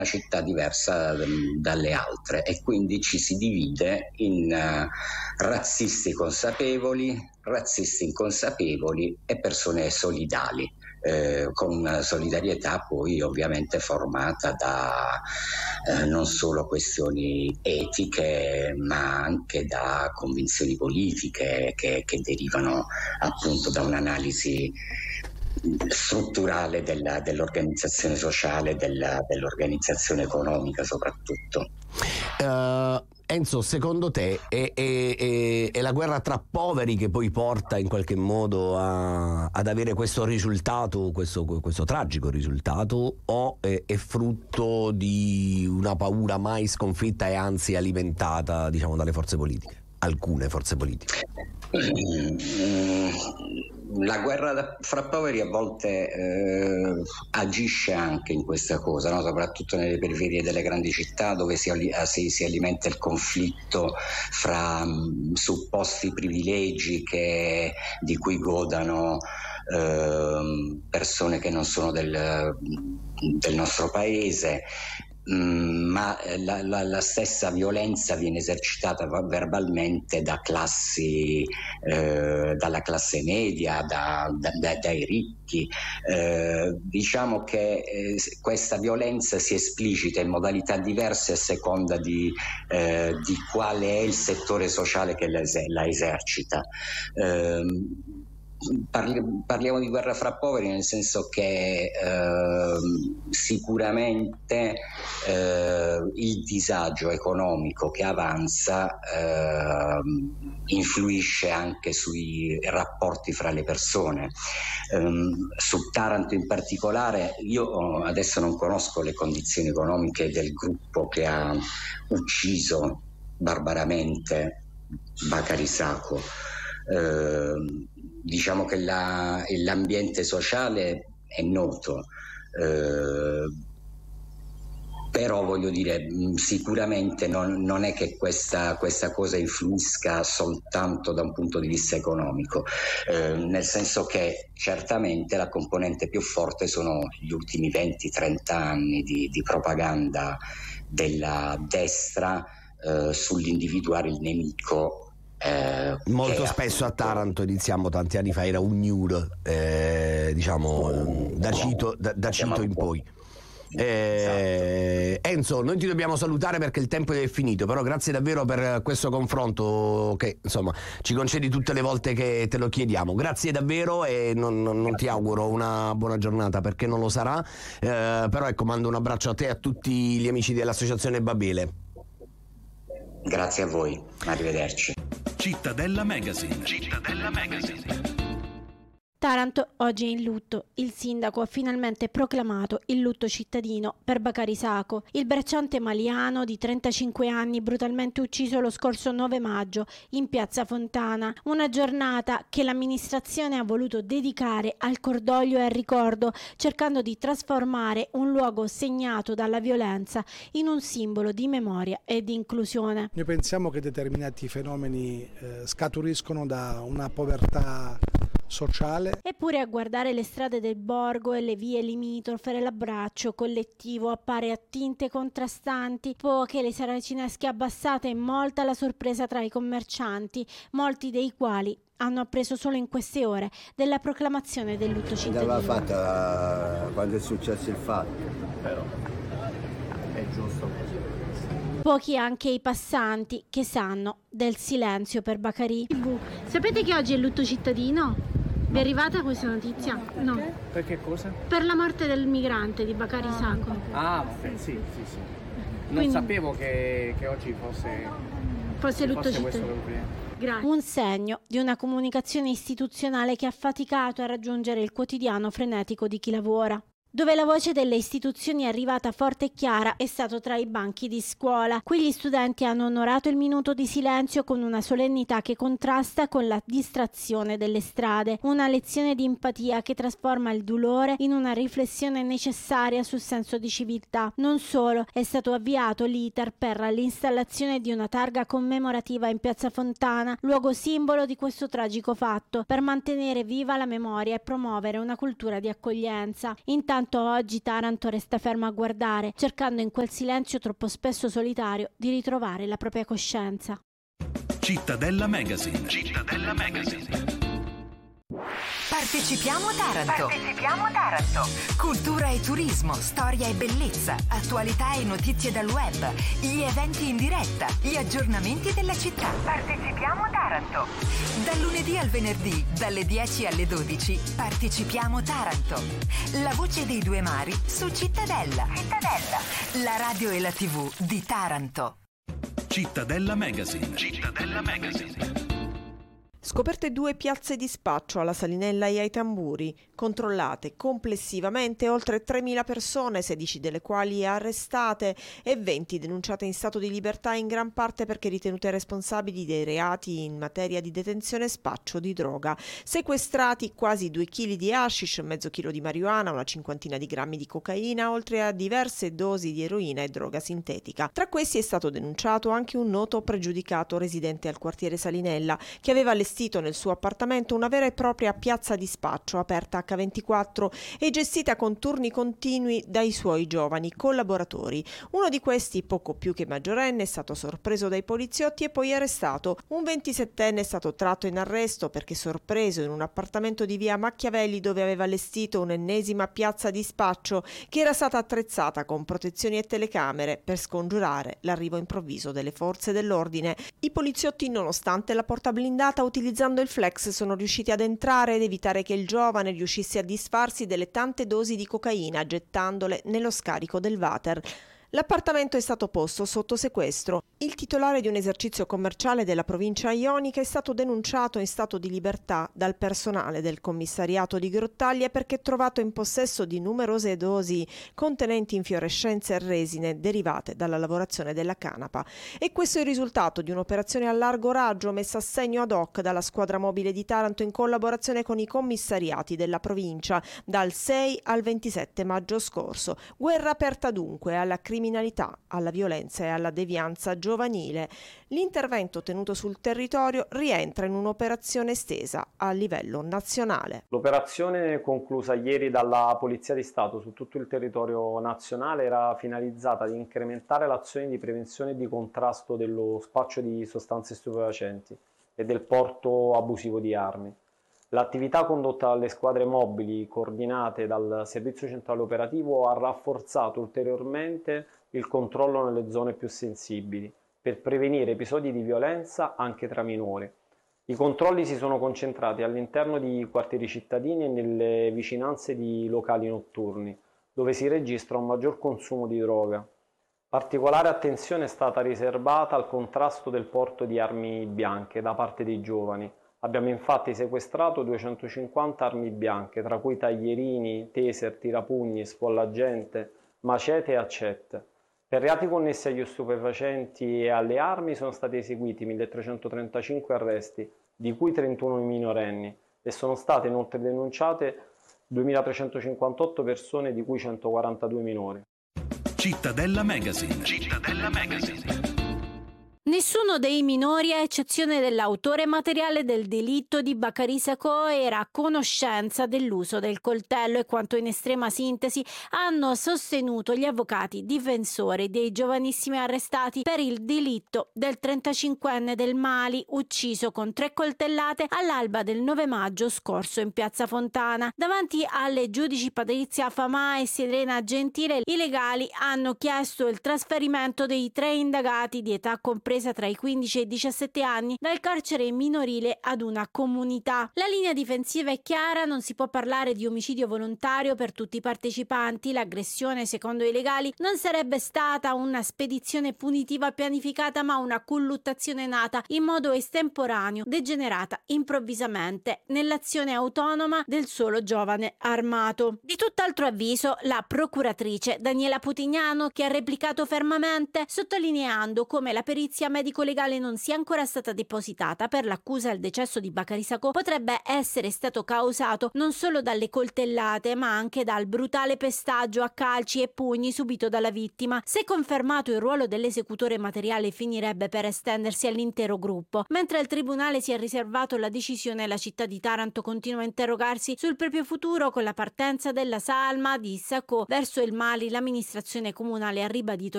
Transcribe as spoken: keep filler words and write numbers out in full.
città diversa dalle altre, e quindi ci si divide in uh, razzisti consapevoli, razzisti inconsapevoli e persone solidali, eh, con una solidarietà poi ovviamente formata da eh, non solo questioni etiche ma anche da convinzioni politiche che, che derivano appunto da un'analisi strutturale della, dell'organizzazione sociale, della, dell'organizzazione economica soprattutto. Uh, Enzo, secondo te è, è, è, è la guerra tra poveri che poi porta in qualche modo a, ad avere questo risultato, questo, questo tragico risultato, o è, è frutto di una paura mai sconfitta e anzi alimentata, diciamo, dalle forze politiche? Alcune forze politiche. La guerra fra poveri a volte eh, agisce anche in questa cosa, no? Soprattutto nelle periferie delle grandi città, dove si, si, si alimenta il conflitto fra mh, supposti privilegi che, di cui godano eh, persone che non sono del, del nostro paese. Mm, ma la, la, la stessa violenza viene esercitata verbalmente da classi, eh, dalla classe media, da, da, da, dai ricchi. Eh, diciamo che eh, questa violenza si esplicita in modalità diverse a seconda di, eh, di quale è il settore sociale che la, la esercita. Eh, Parli, parliamo di guerra fra poveri nel senso che eh, sicuramente eh, il disagio economico che avanza eh, influisce anche sui rapporti fra le persone. Um, su Taranto in particolare, io adesso non conosco le condizioni economiche del gruppo che ha ucciso barbaramente Bakary Sacco. Uh, diciamo che la, l'ambiente sociale è noto, eh, però voglio dire sicuramente non, non è che questa, questa cosa influisca soltanto da un punto di vista economico, eh, nel senso che certamente la componente più forte sono gli ultimi venti trenta anni di, di propaganda della destra eh, sull'individuare il nemico. Eh, molto spesso a Taranto, iniziamo tanti anni fa, era un nude, eh, diciamo da Cito, da, da Cito in poi. Eh, Enzo, noi ti dobbiamo salutare perché il tempo è finito, però grazie davvero per questo confronto che insomma ci concedi tutte le volte che te lo chiediamo. Grazie davvero e non, non, non ti auguro una buona giornata perché non lo sarà, eh, però ecco, mando un abbraccio a te e a tutti gli amici dell'Associazione Babele. Grazie a voi, arrivederci. Cittadella Magazine. Cittadella Magazine. Taranto oggi è in lutto. Il sindaco ha finalmente proclamato il lutto cittadino per Bakary Sacco, il bracciante maliano di trentacinque anni brutalmente ucciso lo scorso nove maggio in piazza Fontana. Una giornata che l'amministrazione ha voluto dedicare al cordoglio e al ricordo, cercando di trasformare un luogo segnato dalla violenza in un simbolo di memoria e di inclusione. Noi pensiamo che determinati fenomeni eh, scaturiscono da una povertà sociale. Eppure a guardare le strade del borgo e le vie limitrofe l'abbraccio collettivo appare a tinte contrastanti, poche le saracinesche abbassate e molta la sorpresa tra i commercianti, molti dei quali hanno appreso solo in queste ore della proclamazione del lutto cittadino. Andava fatta quando è successo il fatto, però è giusto così. Pochi anche i passanti che sanno del silenzio per Bakary. Sapete che oggi è il lutto cittadino? Vi è arrivata questa notizia? No. Per che cosa? Per la morte del migrante di Bakary Sacco. Ah, sì, sì, sì. Non Quindi, sapevo che, che oggi fosse, fosse lutto fosse cittadino. Grazie. Un segno di una comunicazione istituzionale che ha faticato a raggiungere il quotidiano frenetico di chi lavora. Dove la voce delle istituzioni è arrivata forte e chiara è stato tra i banchi di scuola. Qui gli studenti hanno onorato il minuto di silenzio con una solennità che contrasta con la distrazione delle strade, una lezione di empatia che trasforma il dolore in una riflessione necessaria sul senso di civiltà. Non solo, è stato avviato l'iter per l'installazione di una targa commemorativa in piazza Fontana, luogo simbolo di questo tragico fatto, per mantenere viva la memoria e promuovere una cultura di accoglienza. Intanto Intanto oggi Taranto resta ferma a guardare, cercando in quel silenzio troppo spesso solitario di ritrovare la propria coscienza. Cittadella Magazine. Cittadella Magazine. Partecipiamo Taranto. Partecipiamo Taranto. Cultura e turismo, storia e bellezza, attualità e notizie dal web, gli eventi in diretta, gli aggiornamenti della città. Partecipiamo Taranto. Dal lunedì al venerdì, dalle dieci alle dodici, Partecipiamo Taranto. La voce dei due mari su Cittadella. Cittadella. La radio e la tivù di Taranto. Cittadella Magazine. Cittadella Magazine. Scoperte due piazze di spaccio alla Salinella e ai Tamburi, controllate complessivamente oltre tremila persone, sedici delle quali arrestate e venti denunciate in stato di libertà, in gran parte perché ritenute responsabili dei reati in materia di detenzione e spaccio di droga. Sequestrati quasi due chili di hashish, mezzo chilo di marijuana, una cinquantina di grammi di cocaina, oltre a diverse dosi di eroina e droga sintetica. Tra questi è stato denunciato anche un noto pregiudicato residente al quartiere Salinella, che aveva allestito nel suo appartamento una vera e propria piazza di spaccio aperta acca ventiquattro e gestita con turni continui dai suoi giovani collaboratori. Uno di questi, poco più che maggiorenne, è stato sorpreso dai poliziotti e poi arrestato. Un ventisettenne è stato tratto in arresto perché sorpreso in un appartamento di via Machiavelli, dove aveva allestito un'ennesima piazza di spaccio che era stata attrezzata con protezioni e telecamere per scongiurare l'arrivo improvviso delle forze dell'ordine. I poliziotti, nonostante la porta blindata, utilizzando il flex sono riusciti ad entrare ed evitare che il giovane riuscisse a disfarsi delle tante dosi di cocaina, gettandole nello scarico del water. L'appartamento è stato posto sotto sequestro. Il titolare di un esercizio commerciale della provincia ionica è stato denunciato in stato di libertà dal personale del commissariato di Grottaglia perché trovato in possesso di numerose dosi contenenti infiorescenze e resine derivate dalla lavorazione della canapa. E questo è il risultato di un'operazione a largo raggio messa a segno ad hoc dalla squadra mobile di Taranto in collaborazione con i commissariati della provincia dal sei al ventisette maggio scorso. Guerra aperta dunque alla criminalità, criminalità, alla violenza e alla devianza giovanile. L'intervento tenuto sul territorio rientra in un'operazione estesa a livello nazionale. L'operazione conclusa ieri dalla Polizia di Stato su tutto il territorio nazionale era finalizzata ad incrementare l'azione di prevenzione e di contrasto dello spaccio di sostanze stupefacenti e del porto abusivo di armi. L'attività condotta dalle squadre mobili coordinate dal Servizio Centrale Operativo ha rafforzato ulteriormente il controllo nelle zone più sensibili per prevenire episodi di violenza anche tra minori. I controlli si sono concentrati all'interno di quartieri cittadini e nelle vicinanze di locali notturni, dove si registra un maggior consumo di droga. Particolare attenzione è stata riservata al contrasto del porto di armi bianche da parte dei giovani. Abbiamo infatti sequestrato duecentocinquanta armi bianche, tra cui taglierini, taser, tirapugni, sfollagente, macete e accette. Per reati connessi agli stupefacenti e alle armi sono stati eseguiti milletrecentotrentacinque arresti, di cui trentuno minorenni, e sono state inoltre denunciate duemilatrecentocinquantotto persone, di cui centoquarantadue minori. Cittadella Magazine. Cittadella Magazine. Nessuno dei minori, a eccezione dell'autore materiale del delitto di Bacari Sacco, era a conoscenza dell'uso del coltello e quanto in estrema sintesi hanno sostenuto gli avvocati difensori dei giovanissimi arrestati per il delitto del trentacinquenne del Mali, ucciso con tre coltellate all'alba del nove maggio scorso in piazza Fontana. Davanti alle giudici Patrizia Famà e Serena Gentile, i legali hanno chiesto il trasferimento dei tre indagati di età compresa tra i quindici e i diciassette anni dal carcere minorile ad una comunità. La linea difensiva è chiara: non si può parlare di omicidio volontario per tutti i partecipanti. L'aggressione, secondo i legali, non sarebbe stata una spedizione punitiva pianificata, ma una colluttazione nata in modo estemporaneo, degenerata improvvisamente nell'azione autonoma del solo giovane armato. Di tutt'altro avviso la procuratrice Daniela Putignano, che ha replicato fermamente, sottolineando come la perizia l'autopsia medico-legale non sia ancora stata depositata, per l'accusa il decesso di Bakary Sacco potrebbe essere stato causato non solo dalle coltellate, ma anche dal brutale pestaggio a calci e pugni subito dalla vittima. Se confermato, il ruolo dell'esecutore materiale finirebbe per estendersi all'intero gruppo. Mentre il tribunale si è riservato la decisione, la città di Taranto continua a interrogarsi sul proprio futuro. Con la partenza della salma di Sacco verso il Mali, l'amministrazione comunale ha ribadito